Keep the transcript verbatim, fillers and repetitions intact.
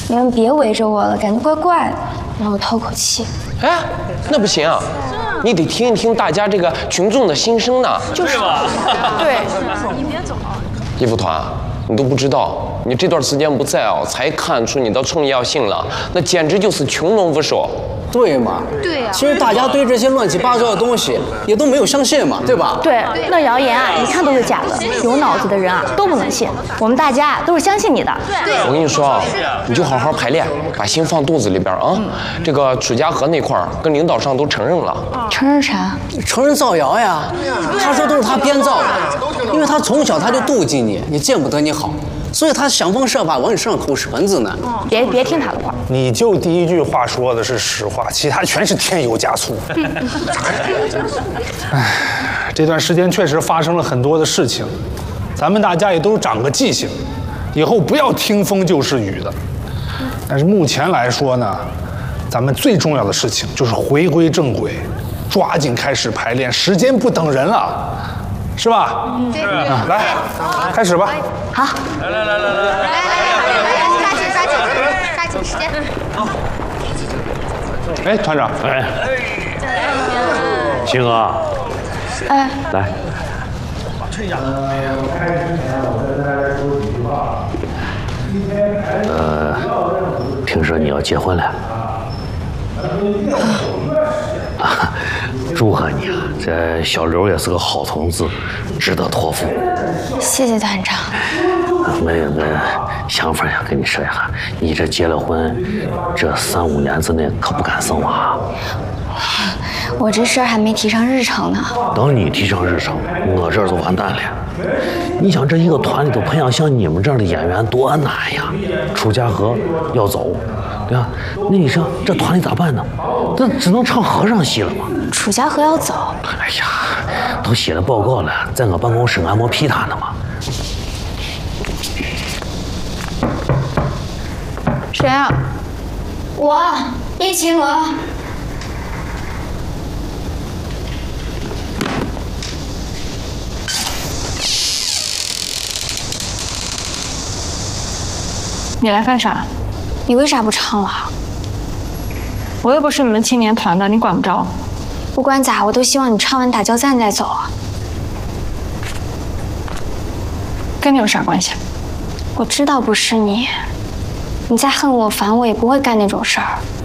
你们别围着我了，感觉怪怪的，让我透口气。 哎，那不行啊，你得听一听大家这个群众的心声呢。 就是吧？ 对。 你别走。 叶副团，你都不知道，你这段时间不在哦，才看出你的重要性了，那简直就是穷龙无首。 对嘛？ 对呀。 其实大家对这些乱七八糟的东西也都没有相信嘛，对吧？ 对，那谣言啊，一看都是假的，有脑子的人啊都不能信。我们大家都是相信你的。 对。 我跟你说啊，你就好好排练，把心放肚子里边啊。这个楚家河那块儿跟领导上都承认了。 承认啥？ 承认造谣呀！他说都是他编造的，因为他从小他就妒忌你，也见不得你好。所以他想方设法往你身上口舌子呢。 别别听他的话， 你就第一句话说的是实话，其他全是添油加醋。唉，这段时间确实发生了很多的事情，咱们大家也都长个记性，以后不要听风就是雨的。但是目前来说呢，咱们最重要的事情就是回归正轨，抓紧开始排练，时间不等人了。是吧？嗯，对。啊，来，开始吧。 好。 来来来来来来来来，抓紧抓紧抓紧时间。 哎，团长，哎， 星哥， 哎， 来。呃，听说你要结婚了。啊，祝贺你啊！这小刘也是个好同志，值得托付。 谢谢团长。 我有个想法想跟你说一下，你这结了婚，这三五年之内可不敢生娃。 我这事儿还没提上日程呢。 等你提上日程，我这儿就完蛋了。你想，这一个团里头培养像你们这样的演员多难呀！楚家河要走，对吧？那你说这团里咋办呢？那只能唱和尚戏了嘛。 楚家河要走？ 哎呀，都写了报告了，在我办公室按摩批他呢嘛。 谁啊？我，叶晴娥。 你来干啥？ 你为啥不唱了？ 我又不是你们青年团的，你管不着。 不管咋，我都希望你唱完打交赞再走啊。 跟你有啥关系？ 我知道不是你，你再恨我烦我也不会干那种事儿。